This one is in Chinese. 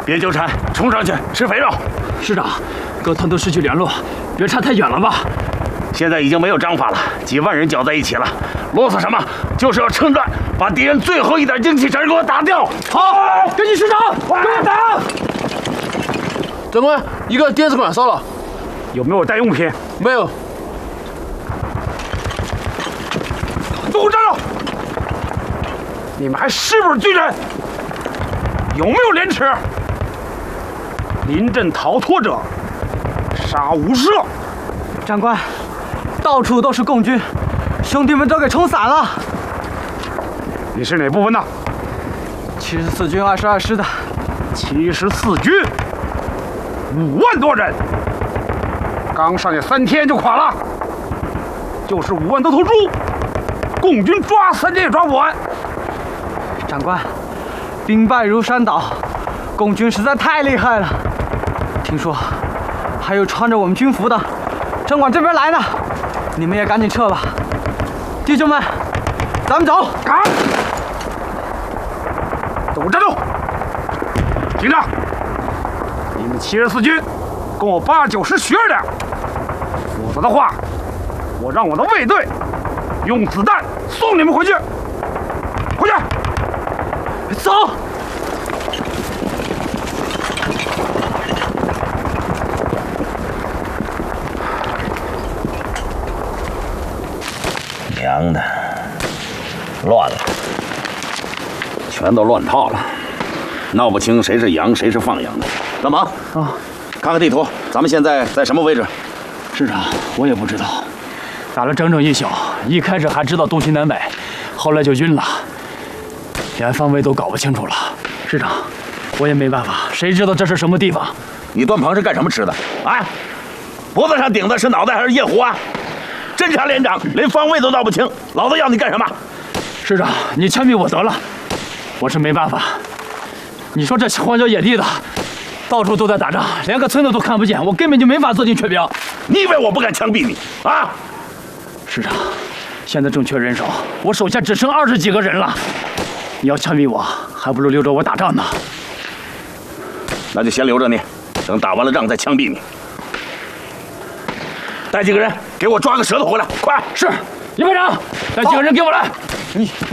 别纠缠，冲上去吃肥肉。 师长，各团都失去联络，别差太远了吧？ 现在已经没有章法了，几万人搅在一起了，啰嗦什么？就是要趁乱把敌人最后一点精气神给我打掉。 好，跟紧师长，跟我打！ 长官，一个电子管烧了， 有没有带用品？ 没有。 给我站住！你们还是不是军人？有没有廉耻？临阵逃脱者，杀无赦！ 长官，到处都是共军，兄弟们都给冲散了。 你是哪部分的 74军22师的。 ？74军，5万多人，刚上去3天就垮了，就是5万多头猪，共军抓3天也抓不完。 长官，兵败如山倒，共军实在太厉害了。听说还有穿着我们军服的正往这边来呢，你们也赶紧撤吧。弟兄们，咱们走！ 赶！给我站住！听着，你们74军跟我89师学着点，否则的话，我让我的卫队用子弹送你们回去。回去！ 走！ 娘的，乱了，全都乱套了，闹不清谁是羊谁是放羊的。老蒙啊，看看地图，咱们现在在什么位置？ 师长，我也不知道，打了整整1宿，一开始还知道东西南北，后来就晕了，连方位都搞不清楚了。师长，我也没办法，谁知道这是什么地方？ 你端棚是干什么吃的？啊，脖子上顶的是脑袋还是夜壶啊？侦察连长连方位都闹不清，老子要你干什么？ 师长，你枪毙我得了，我是没办法。你说这荒郊野地的，到处都在打仗，连个村子都看不见，我根本就没法做进缺兵。 你以为我不敢枪毙你啊？ 师长，现在正缺人手，我手下只剩20几个人了，你要枪毙我，还不如留着我打仗呢。 那就先留着你，等打完了仗再枪毙你。带几个人给我抓个舌头回来，快！ 是，营排长，带几个人给我来。